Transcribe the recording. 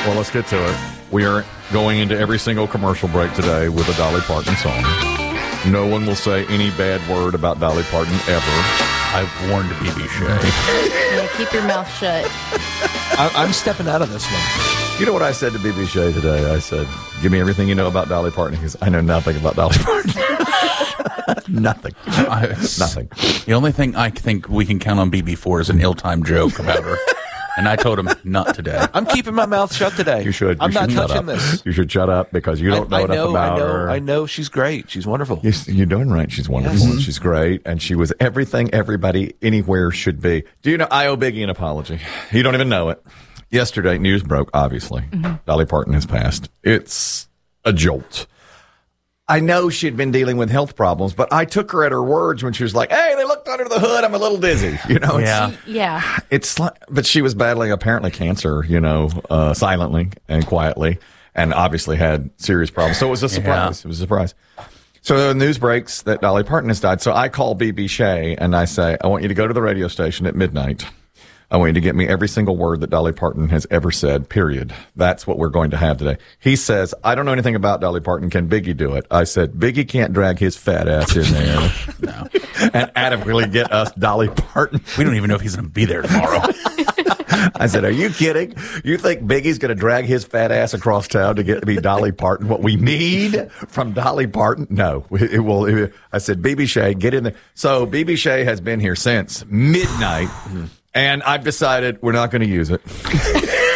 Well, let's get to it. We are going into every single commercial break today with a Dolly Parton song. No one will say any bad word about Dolly Parton ever. I've warned B.B. Shea. Yeah, keep your mouth shut. I'm stepping out of this one. You know what I said to B.B. Shea today? I said, give me everything you know about Dolly Parton. He goes, I know nothing about Dolly Parton. Nothing. Nothing. The only thing I think we can count on BB for is an ill-timed joke about her. And I told him, not today. I'm keeping my mouth shut today. You should. I'm You not should shut touching up. this. You should shut up because you don't know enough about her. I know she's great. She's wonderful. You're doing right. She's wonderful. Yes. And she's great. And she was everything everybody anywhere should be. Do you know, I owe Biggie an apology. You don't even know it. Yesterday, news broke, obviously. Dolly Parton has passed. It's a jolt. I know she'd been dealing with health problems, but I took her at her words when she was like, hey, they looked under the hood. I'm a little dizzy. You know, Yeah. it's like, but she was battling apparently cancer, silently and quietly, and obviously had serious problems. So it was a surprise. Yeah. It was a surprise. So the news breaks that Dolly Parton has died. So I call B.B. Shea and I say, I want you to go to the radio station at midnight. I want you to get me every single word that Dolly Parton has ever said, period. That's what we're going to have today. He says, I don't know anything about Dolly Parton. Can Biggie do it? I said, Biggie can't drag his fat ass in there No. and adequately get us Dolly Parton. We don't even know if he's going to be there tomorrow. I said, are you kidding? You think Biggie's going to drag his fat ass across town to get to be Dolly Parton? What we need from Dolly Parton? No. It will. I said, B.B. Shea, get in there. So B.B. Shea has been here since midnight, and I've decided we're not going to use it.